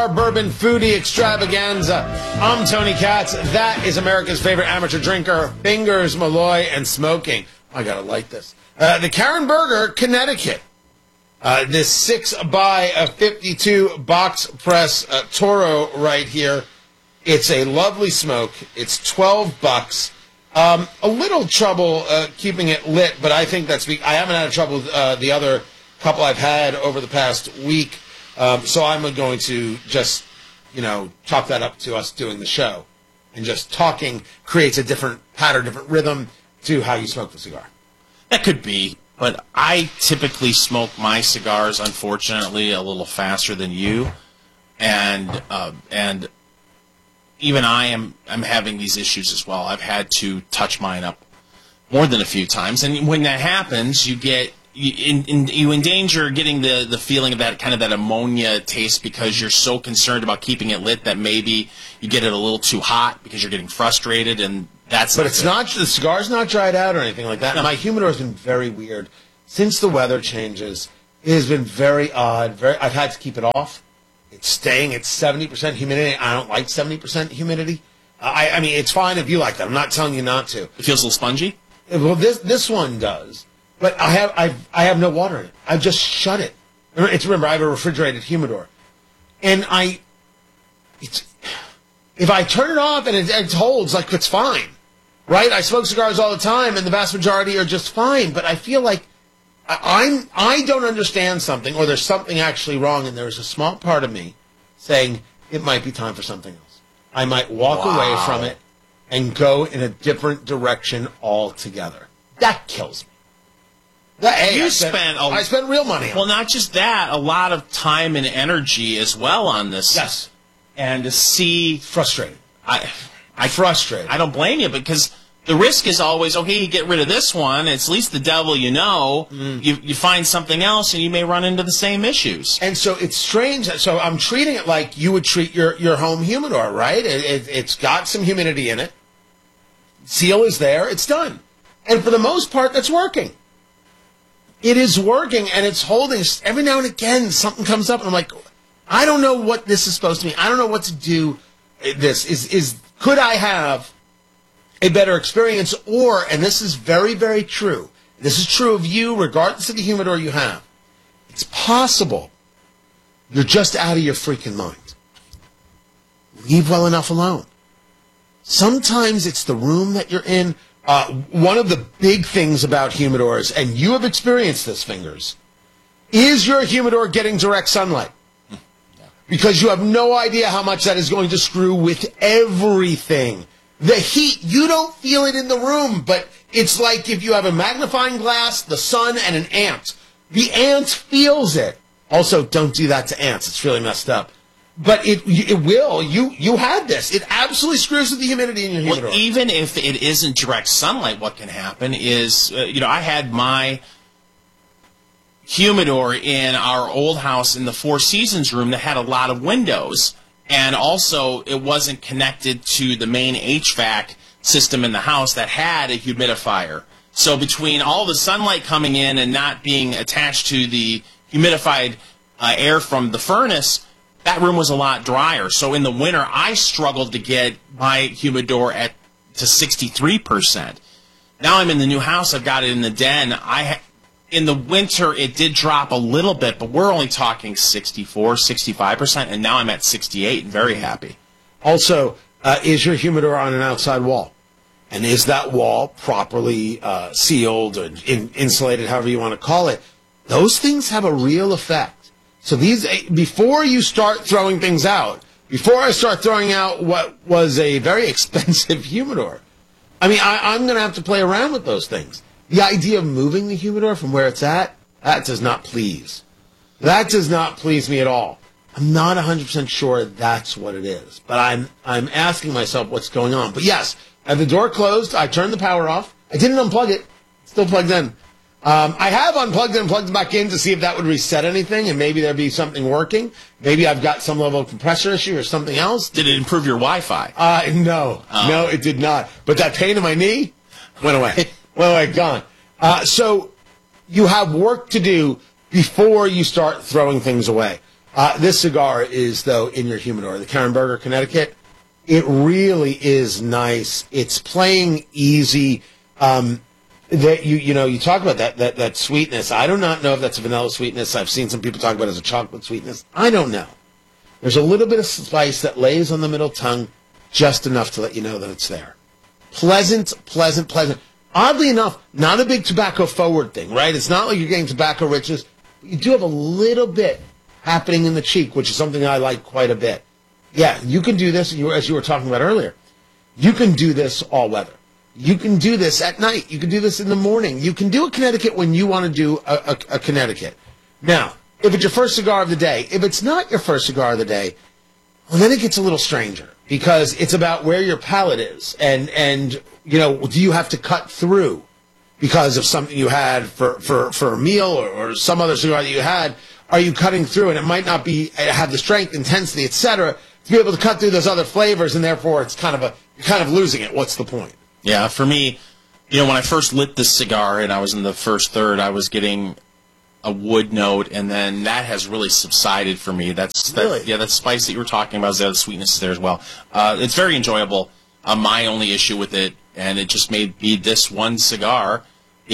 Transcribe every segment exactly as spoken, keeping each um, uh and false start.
Our Bourbon Foodie Extravaganza. I'm Tony Katz. That is America's favorite amateur drinker, Fingers, Malloy, and smoking. I gotta light this. Uh, the Karen Burger, Connecticut. Uh, this six by a fifty-two box press uh, Toro right here. It's a lovely smoke. It's twelve bucks. Um, a little trouble uh, keeping it lit, but I think that's be- I haven't had trouble with uh, the other couple I've had over the past week. Um, so I'm going to just, you know, chalk that up to us doing the show. And just talking creates a different pattern, different rhythm to how you smoke the cigar. That could be, but I typically smoke my cigars, unfortunately, a little faster than you. And uh, and even I am I'm having these issues as well. I've had to touch mine up more than a few times. And when that happens, you get... You, in, in, you endanger getting the, the feeling of that kind of that ammonia taste because you're so concerned about keeping it lit that maybe you get it a little too hot because you're getting frustrated, and that's. But it's not the cigar's not dried out or anything like that. No. My humidor has been very weird since the weather changes. It has been very odd. Very, I've had to keep it off. It's staying at seventy percent humidity. I don't like seventy percent humidity. Uh, I, I mean, it's fine if you like that. I'm not telling you not to. It feels a little spongy. Well, this this one does. But I have I I have no water in it. I've just shut it. It's remember I have a refrigerated humidor, and I, it's if I turn it off and it, it holds like it's fine, right? I smoke cigars all the time, and the vast majority are just fine. But I feel like I, I'm I don't understand something, or there's something actually wrong, and there's a small part of me saying it might be time for something else. I might walk wow. away from it and go in a different direction altogether. That kills me. Hey, you I spent, spent a, I spent real money on well, it. not just that, a lot of time and energy as well on this. Yes. And to see... Frustrated. I, I, Frustrated. I don't blame you, because the risk is always, okay, you get rid of this one, it's at least the devil you know, mm. you, you find something else, and you may run into the same issues. And so it's strange. So I'm treating it like you would treat your, your home humidor, right? It, it, it's got some humidity in it. Seal is there. It's done. And for the most part, that's working. It is working, and it's holding. Every now and again, something comes up, and I'm like, I don't know what this is supposed to mean. I don't know what to do. This is is could I have a better experience, or, and this is very, very true. This is true of you, regardless of the humidor you have. It's possible you're just out of your freaking mind. Leave well enough alone. Sometimes it's the room that you're in. Uh, one of the big things about humidors, and you have experienced this, Fingers, is your humidor getting direct sunlight? Because you have no idea how much that is going to screw with everything. The heat, you don't feel it in the room, but it's like if you have a magnifying glass, the sun, and an ant. The ant feels it. Also, don't do that to ants. It's really messed up. But it it will. You you had this. It absolutely screws with the humidity in your humidor. Well, even if it isn't direct sunlight, what can happen is, uh, you know, I had my humidor in our old house in the Four Seasons room that had a lot of windows. And also, it wasn't connected to the main H V A C system in the house that had a humidifier. So between all the sunlight coming in and not being attached to the humidified uh, air from the furnace, that room was a lot drier. So in the winter, I struggled to get my humidor at to sixty-three percent. Now I'm in the new house. I've got it in the den. I ha in the winter, it did drop a little bit, but we're only talking sixty-four, sixty-five percent, and now I'm at sixty-eight and very happy. Also, uh, is your humidor on an outside wall? And is that wall properly uh, sealed or in insulated, however you want to call it? Those things have a real effect. So these, before you start throwing things out, before I start throwing out what was a very expensive humidor, I mean, I, I'm going to have to play around with those things. The idea of moving the humidor from where it's at, that does not please. That does not please me at all. I'm not one hundred percent sure that's what it is, but I'm I'm asking myself what's going on. But yes, I have the door closed. I turned the power off. I didn't unplug it. It's still plugged in. Um, I have unplugged it and plugged it back in to see if that would reset anything, and maybe there'd be something working. Maybe I've got some level of compressor issue or something else. Did it improve your Wi-Fi? Uh, no. Oh. No, it did not. But that pain in my knee went away. went away, gone. Uh, so you have work to do before you start throwing things away. Uh, this cigar is, though, in your humidor. The Karen Berger, Connecticut. It really is nice. It's playing easy. Um, that you you know you talk about that that that sweetness. I do not know if that's a vanilla sweetness. I've seen some people talk about it as a chocolate sweetness. I don't know. There's a little bit of spice that lays on the middle tongue, just enough to let you know that it's there. Pleasant, pleasant, pleasant. Oddly enough, not a big tobacco forward thing, right? It's not like you're getting tobacco riches. You do have a little bit happening in the cheek, which is something I like quite a bit. Yeah, you can do this, you, as you were talking about earlier. You can do this all weather. You can do this at night. You can do this in the morning. You can do a Connecticut when you want to do a, a, a Connecticut. Now, if it's your first cigar of the day, if it's not your first cigar of the day, well, then it gets a little stranger because it's about where your palate is. And, and you know, do you have to cut through because of something you had for, for, for a meal or, or some other cigar that you had? Are you cutting through? And it might not be have the strength, intensity, et cetera, to be able to cut through those other flavors, and therefore it's kind of a you're kind of losing it. What's the point? Yeah, for me, you know, when I first lit this cigar and I was in the first third, I was getting a wood note, and then that has really subsided for me. That's that, really? Yeah, that spice that you were talking about, the sweetness is there as well. Uh, it's very enjoyable. Uh, my only issue with it, and it just made me this one cigar,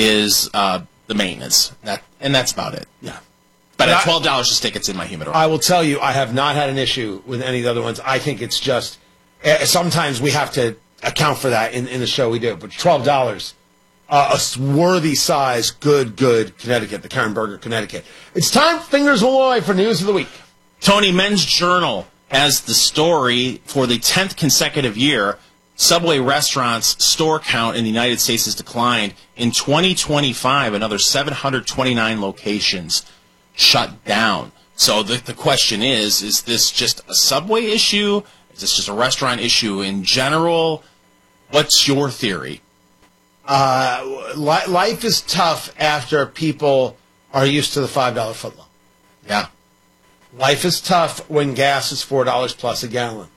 is uh, the maintenance. That and that's about it. Yeah. But, but at I, twelve dollars a stick, it's in my humidor. I will tell you, I have not had an issue with any of the other ones. I think it's just uh, sometimes we have to account for that in, in the show we do. But twelve dollars, uh, a worthy size, good, good Connecticut, the Karen Berger, Connecticut. It's time, Fingers Malloy, for News of the Week. Tony, Men's Journal has the story for the tenth consecutive year. Subway restaurants' store count in the United States has declined. In twenty twenty-five, another seven hundred twenty-nine locations shut down. So the, the question is, is this just a Subway issue? Is this just a restaurant issue in general? What's your theory? Uh, li- life is tough after people are used to the five dollar footlong. Yeah. Life is tough when gas is four dollars plus a gallon.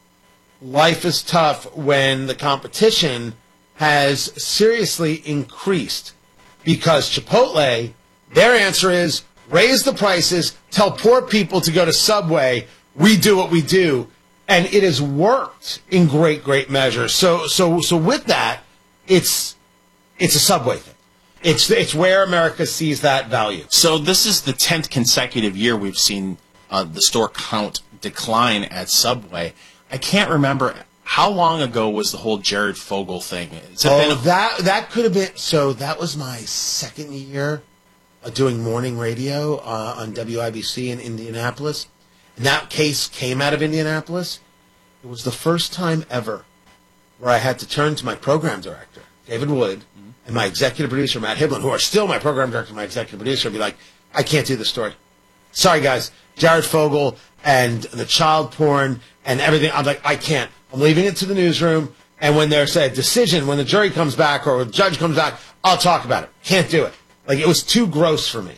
Life is tough when the competition has seriously increased because Chipotle, their answer is raise the prices, tell poor people to go to Subway, we do what we do, and it has worked in great, great measure. So, so, so with that, it's it's a Subway thing. It's it's where America sees that value. So this is the tenth consecutive year we've seen uh, the store count decline at Subway. I can't remember how long ago was the whole Jared Fogle thing. Has it Oh, been a- that that could have been. So that was my second year uh, doing morning radio uh, on W I B C in Indianapolis. And that case came out of Indianapolis. It was the first time ever where I had to turn to my program director, David Wood, mm-hmm. and my executive producer, Matt Hiblin, who are still my program director and my executive producer, and be like, I can't do this story. Sorry, guys. Jared Fogle and the child porn and everything. I'm like, I can't. I'm leaving it to the newsroom. And when there's a decision, when the jury comes back or the judge comes back, I'll talk about it. Can't do it. Like, it was too gross for me.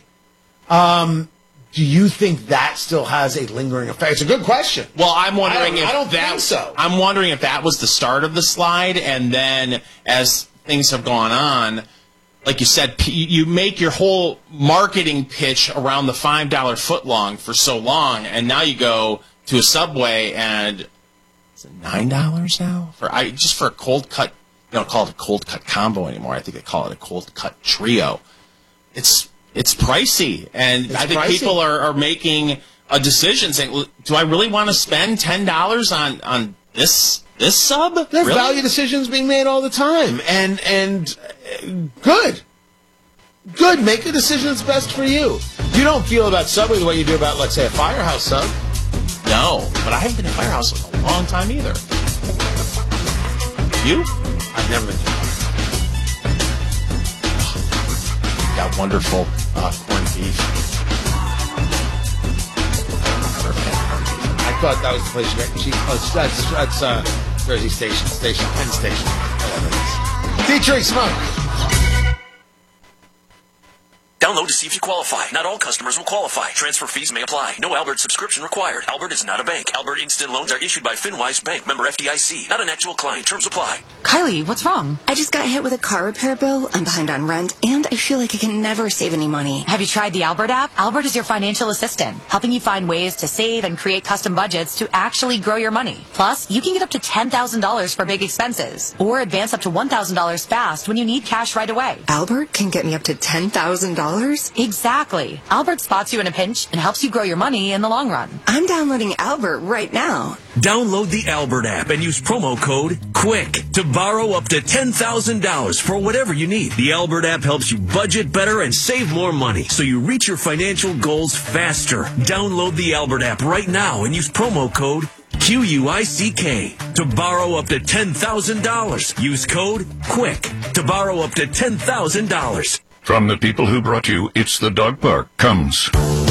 Um, do you think that still has a lingering effect? It's a good question. Well, I'm wondering I don't, if I don't that, think so. I'm wondering if that was the start of the slide, and then as things have gone on, like you said, you make your whole marketing pitch around the five dollar footlong for so long, and now you go to a Subway and is it nine dollars now for I just for a cold cut. They don't call it a cold cut combo anymore. I think they call it a cold cut trio. It's it's pricey, and It's I think pricey. people are, are making a decision saying, "Do I really want to spend ten dollars on on this this sub?" There's really? value decisions being made all the time, and and uh, good, good. Make a decision that's best for you. You don't feel about Subway the way you do about, let's say, a Firehouse sub. No, but I haven't been to Firehouse in a long time either. You? I've never been. Got wonderful uh, corned beef. Never had corned beef. I thought that was the place you got cheap. Oh, that's that's uh, Jersey Station, Station, Penn Station. Featuring Smoke. Download to see if you qualify. Not all customers will qualify. Transfer fees may apply. No Albert subscription required. Albert is not a bank. Albert Instant Loans are issued by FinWise Bank, member F D I C. Not an actual client. Terms apply. Kylie, what's wrong? I just got hit with a car repair bill. I'm behind on rent, and I feel like I can never save any money. Have you tried the Albert app? Albert is your financial assistant, helping you find ways to save and create custom budgets to actually grow your money. Plus, you can get up to ten thousand dollars for big expenses, or advance up to one thousand dollars fast when you need cash right away. Albert can get me up to ten thousand dollars? Exactly. Albert spots you in a pinch and helps you grow your money in the long run. I'm downloading Albert right now. Download the Albert app and use promo code QUICK to borrow up to ten thousand dollars for whatever you need. The Albert app helps you budget better and save more money so you reach your financial goals faster. Download the Albert app right now and use promo code Q U I C K to borrow up to ten thousand dollars. Use code QUICK to borrow up to ten thousand dollars. From the people who brought you It's the Dog Park comes